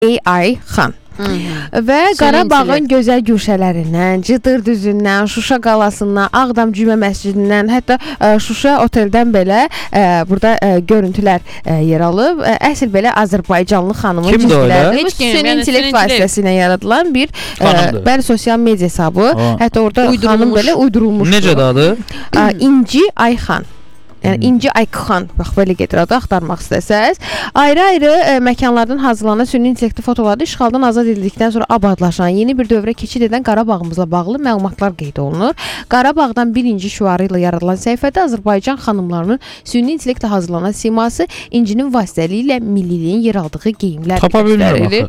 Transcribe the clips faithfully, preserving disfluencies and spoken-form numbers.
A I xan. Və Qarabağın gözəl güşələrindən, Cıdır düzündən, Şuşa qalasından, Ağdam Cümə məscidindən, hətta ə, Şuşa oteldən belə ə, burada ə, görüntülər ə, yer alıb. Ə, əsl belə Azərbaycanlı xanımın cizgilərini süni intellekt vasitəsilə yaradılan bir ə, bəli sosial media hesabı. Aa. Hətta orada xanım belə uydurulmuşdur. Necə adı? Ə, İnci Ayxan. Yəni İnci Ayxan, bax belə gedir adı, axtarmaq istəsəz. Ayrı-ayrı e, məkanlardan hazırlanan süni intellektli fotolarda işğaldan azad edildikdən sonra abadlaşan, yeni bir dövrə keçid edən Qarabağımızla bağlı məlumatlar qeyd olunur. Qarabağdan birinci şüarı ilə yaradılan səhifədə Azərbaycan xanımlarının süni intellektlə hazırlanan siması İncinin vasitəliyi ilə milliliyin yer aldığı geyimlər göstərilir.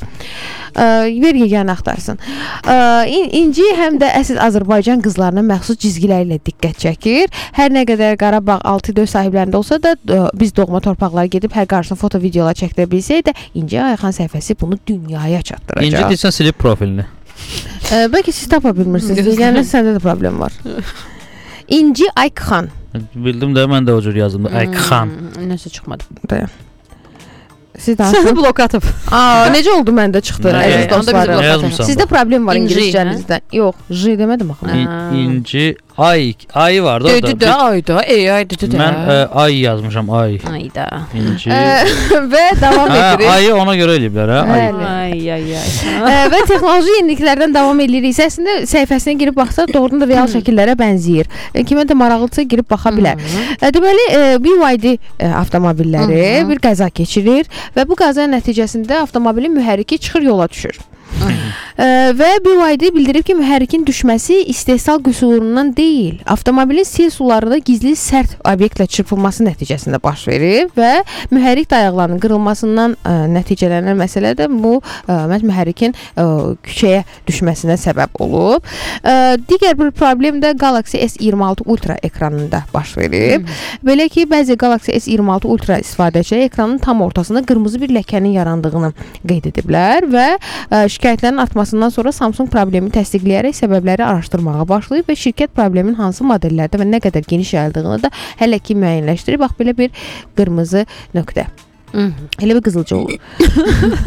Ver yeganə axtarsın. Ə, İnci həm də əsl Azərbaycan qızlarına məxsus cizgiləri ilə diqqət çəkir. Hər nə qədər Qarabağ altı dörd sahiblərində olsa da ə, biz doğma torpaqlara gedib hər qarşısına foto videolar çəkdirə bilsək də İnci Ayxan səhifəsi bunu dünyaya çatdıracaq. İnci desən silib profilini. Ə, bəlkə siz tapa bilmirsiniz. Yəni səndə də problem var. İnci Ayxan. Bildim də mən də o cür yazdım. Ayxan. Nəsə çıxmadı. Dayan. Siz də Səni blok atıb. Aa, necə oldu məndə çıxdı? Əziz dostlarım. Sizdə problem var ingiliscənizdə. Yox, J demədim axı. İnci ay, ayı vardı orada. Dedi də ayda, ey ay dedi də. Mən ə, ay yazmışam, ay. Ayda. İnci. Və davam edirik. Ayı ona görə eləyiblər, hə? Ay ay ay. Və texnoloji yeniliklərdən davam edirik. Əslində səhifəsinə girib baxsa doğrudan da real şəkillərə bənzəyir. Kimə də maraqlıdırsa girib baxa bilər. Deməli, B Y D avtomobilləri bir qəza keçirir və bu qəza nəticəsində avtomobilin mühərriki çıxır, yola düşür. Ə, və B Y D bildirib ki, mühərrikin düşməsi istehsal qüsurundan deyil, avtomobilin sel sularında gizli sərt obyektlə çırpılması nəticəsində baş verib və mühərrik dayaqlarının qırılmasından ə, nəticələnən məsələ də bu ə, mühərrikin ə, küçəyə düşməsinə səbəb olub. Ə, digər bir problem də Galaxy S iyirmi altı Ultra ekranında baş verib. Hmm. Belə ki, bəzi Galaxy S iyirmi altı Ultra istifadəçiləri ekranın tam ortasında qırmızı bir ləkənin yarandığını qeyd ediblər və ə, şikayətlərin artmasından sonra Samsung problemi təsdiqləyərək səbəbləri araşdırmağa başlayıb və şirkət problemin hansı modellərdə və nə qədər geniş yayıldığını da hələ ki müəyyənləşdirib. Bax, belə bir qırmızı nöqtə. Elə bir qızılca olur.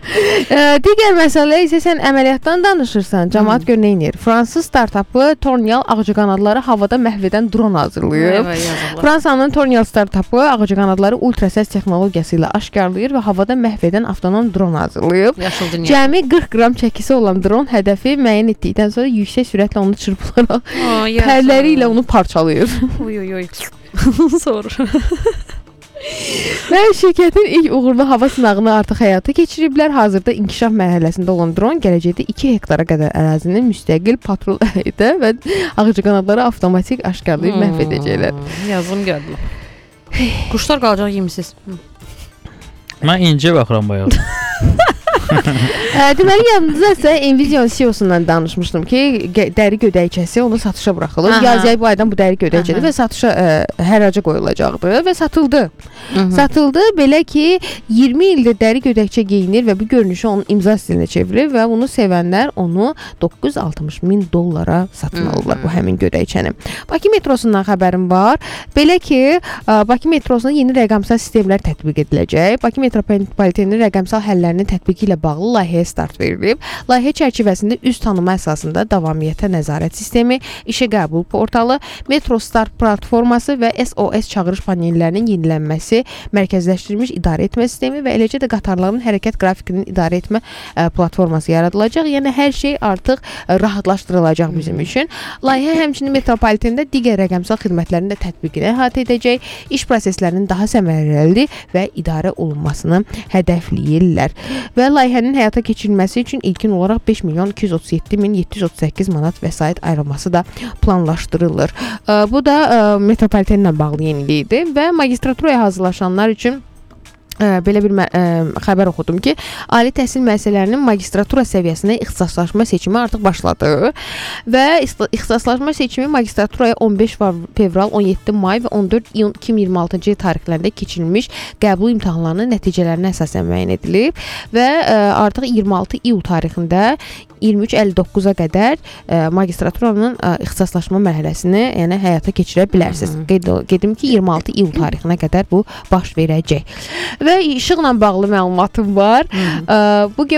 Digər məsələ isə sən əməliyyatdan danışırsan. Cəmaət gör nə edir? Fransız startapı Tornial ağcaqanadları havada məhv edən dron hazırlayıb. Fransanın Tornial startapı ağcaqanadları ultrasəs texnologiyası ilə aşkarlayır və havada məhv edən avtonom dron hazırlayıb. Cəmi qırx qram çəkisi olan dron hədəfi müəyyən etdikdən sonra yüksək sürətlə onu çırpılaraq pərləri ilə onu parçalayır. Oy oy oy. Sonra və şirkətin ilk uğurlu hava sınağını artıq həyata keçiriblər. Hazırda inkişaf mərhələsində olan dron gələcəkdə iki hektara qədər ərazinin müstəqil patrul edə və ağcaqanadları avtomatik aşkarlayıb məhv edəcəklər. Yazım gəldi. Quşlar qalacaq yemisiz. Mən İnci baxıram bayaq. Deməli, yanınızdasa Envision C E O-sundan danışmışdım ki, dəri gödəkçəsi onu satışa buraxılır. Yaz-yay bu aydan bu dəri gödəkçədir və satışa ə, hərraca qoyulacaqdı və satıldı. Hı -hı. Satıldı, belə ki, iyirmi ildir dəri gödəkçə geyinir və bu görünüşü onun imza stilinə çevirir və bunu sevənlər onu doqquz yüz altmış min dollara satın alırlar bu həmin gödəkçəni. Bakı metrosundan xəbərim var. Belə ki, Bakı metrosunda yeni rəqəmsal sistemlər tətbiq ediləcək. Bakı metropoliteninin rəqəmsal həllərinin tətbiqi ilə bağlı layihəyə start verilib. Layihə çərçivəsində üz tanıma əsasında davamiyyətə nəzarət sistemi, işə qəbul portalı, Metro Start platforması və S O S çağırış panellərinin yenilənməsi, mərkəzləşdirilmiş idarə etmə sistemi və eləcə də qatarların hərəkət qrafikinin idarə etmə ə, platforması yaradılacaq. Yəni hər şey artıq ə, rahatlaşdırılacaq bizim üçün. Layihə həmçinin metropolitenda digər rəqəmsal xidmətlərin də tətbiqini əhatə edəcək, iş proseslərinin daha səmərəli və idarə olunmasını hədəfləyirlər. Və layihənin həyata keçirilməsi üçün ilkin olaraq beş milyon iki yüz otuz yeddi min yeddi yüz otuz səkkiz manat vəsait ayrılması da planlaşdırılır. Bu da metropolitenlə bağlı yenilikdir və magistraturaya hazırlaşanlar üçün Ə, belə bir ə, xəbər oxudum ki, ali təhsil müəssisələrinin magistratura səviyyəsində ixtisaslaşma seçimi artıq başladı və ixtisaslaşma seçimi magistraturaya on beş fevral, on yeddi may və on dörd iyun iki min iyirmi altıncı il tarixlərində keçirilmiş qəbul imtahanlarının nəticələrinə əsasən müəyyən edilib və ə, artıq iyirmi altı iyul tarixində iyirmi üç əlli doqquza qədər ə, magistraturanın ə, ixtisaslaşma mərhələsini yəni həyata keçirə bilərsiniz. Qeyd, qedim ki, iyirmi altı iyul tarixinə qədər bu baş verəcək. və işıqla bağlı məlumatım var. Ə, bu gün